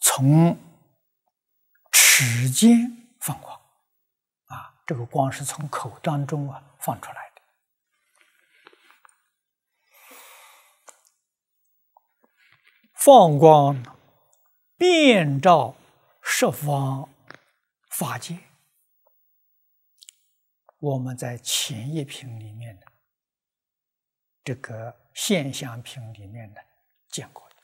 从齿间放光啊，这个光是从口当中放出来的。放光遍照十方法界，我们在前一品里面的这个现象品里面的见过的。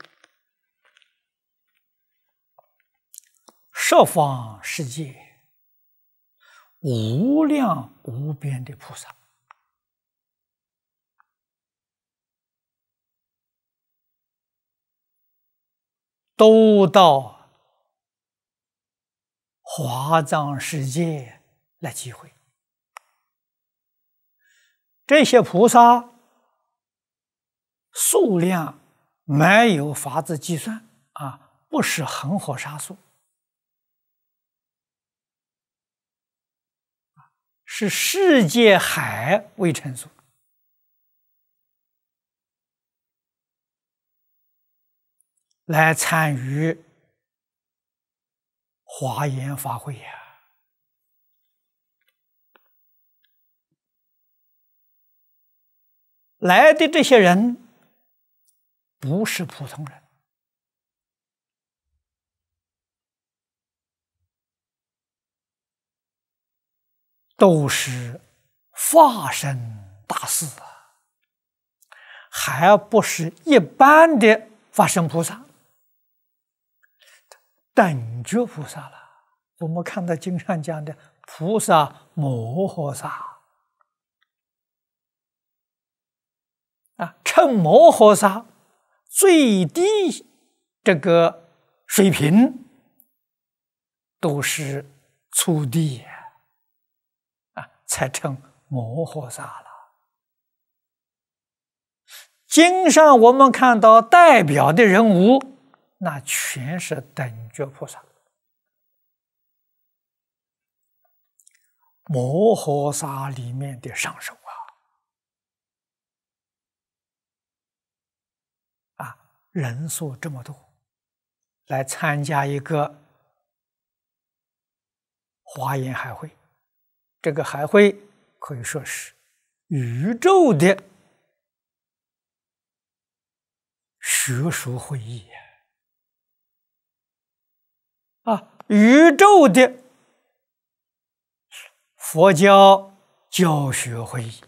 十方世界无量无边的菩萨，都到华藏世界来集会。这些菩萨数量没有法子计算啊，不是恒河沙数，是世界海为成数。来参与华严法会呀！来的这些人不是普通人，都是法身大士啊，还不是一般的法身菩萨。等觉菩萨了，我们看到经上讲的菩萨摩诃萨啊，称摩诃萨最低这个水平都是初地啊，才称摩诃萨了。经上我们看到代表的人物，那全是等觉菩萨。摩诃萨里面的上首人数这么多，来参加一个华严海会。这个海会可以说是宇宙的学术会议宇宙的佛教教学会议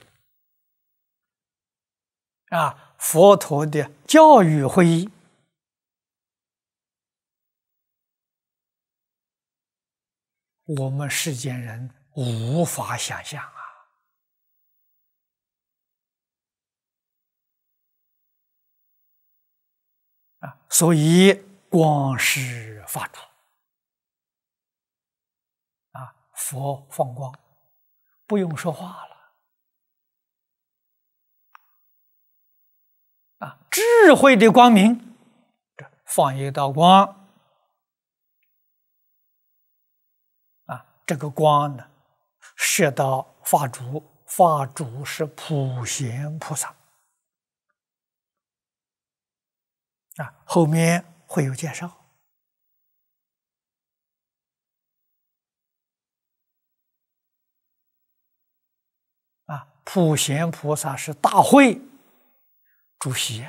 佛陀的教育会议。我们世间人无法想象所以光是法主佛放光，不用说话了智慧的光明，放一道光这个光呢，射到法主，法主是普贤菩萨后面会有介绍普贤菩萨是大会主席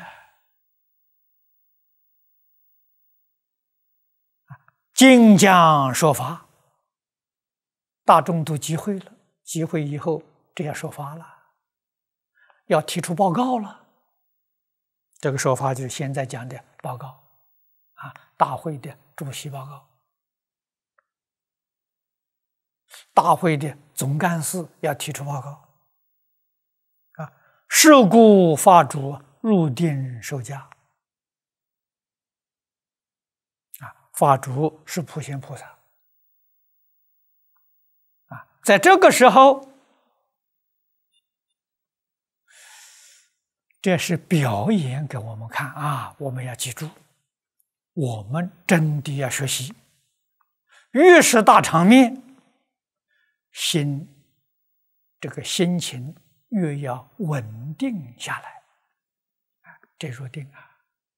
经讲说法，大众都集会了，集会以后这要说法了，要提出报告了。这个说法就是现在讲的报告大会的主席报告，大会的总干事要提出报告是故法主入定受驾法主是普贤菩萨在这个时候，这是表演给我们看我们要记住，我们真的要学习，越是大场面，这个心情越要稳定下来这入定